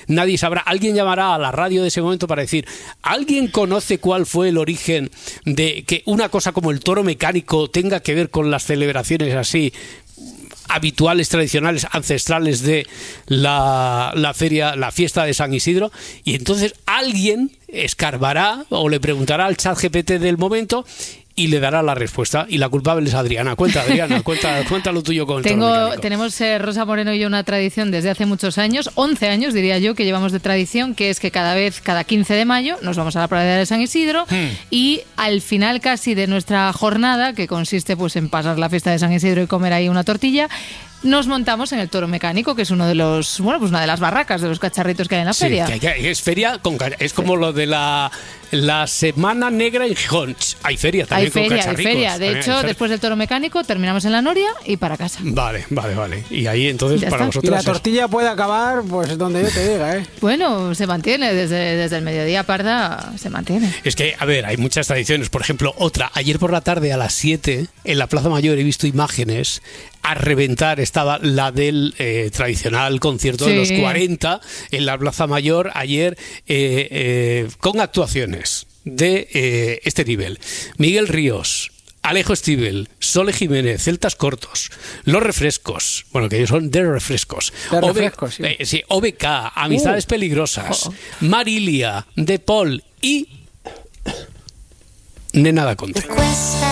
nadie sabrá. Alguien llamará a la radio de ese momento para decir, ¿alguien conoce cuál fue el origen de que una cosa como el toro mecánico tenga que ver con las celebraciones así habituales, tradicionales, ancestrales de la feria, la fiesta de San Isidro? Y entonces alguien escarbará o le preguntará al chat GPT del momento y le dará la respuesta. Y la culpable es Adriana. Cuenta, Adriana, cuenta lo tuyo con el toro mecánico. Tenemos Rosa Moreno y yo una tradición desde hace muchos años, 11 años diría yo, que llevamos de tradición, que es que cada 15 de mayo nos vamos a la pradera de San Isidro y al final casi de nuestra jornada, que consiste pues en pasar la fiesta de San Isidro y comer ahí una tortilla, nos montamos en el toro mecánico, que es uno de los, bueno, pues una de las barracas de los cacharritos que hay en la feria. Es feria es como lo de la Semana Negra en Gijón. Hay feria también con cacharricos. Hay feria. De hecho, después del toro mecánico terminamos en la Noria y para casa. Vale. Y ahí entonces para vosotros. Y la tortilla puede acabar pues donde yo te diga, ¿eh? Bueno, se mantiene desde el mediodía, Parda, se mantiene. Es que, a ver, hay muchas tradiciones. Por ejemplo, ayer por la tarde a las 7 en la Plaza Mayor he visto imágenes. A reventar estaba la del tradicional concierto de los 40 en la Plaza Mayor ayer con actuaciones de este nivel. Miguel Ríos, Alejo Stivel, Sole Jiménez, Celtas Cortos, Los Refrescos, bueno, que ellos son de refrescos. Sí, OBK, Amistades Peligrosas, Marilia, De Paul y Nena da Conte.